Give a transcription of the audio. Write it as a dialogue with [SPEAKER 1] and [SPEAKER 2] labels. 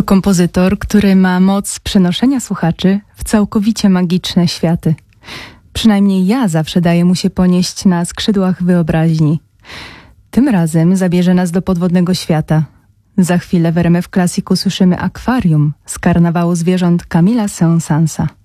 [SPEAKER 1] To kompozytor, który ma moc przenoszenia słuchaczy w całkowicie magiczne światy. Przynajmniej ja zawsze daję mu się ponieść na skrzydłach wyobraźni. Tym razem zabierze nas do podwodnego świata. Za chwilę w RMF Classic usłyszymy Akwarium z karnawału zwierząt Camila Saint-Sansa.